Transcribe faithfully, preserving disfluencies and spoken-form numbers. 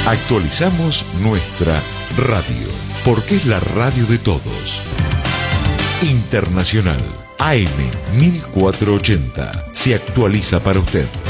Actualizamos nuestra radio, porque es la radio de todos. Internacional A M mil cuatrocientos ochenta se actualiza para usted.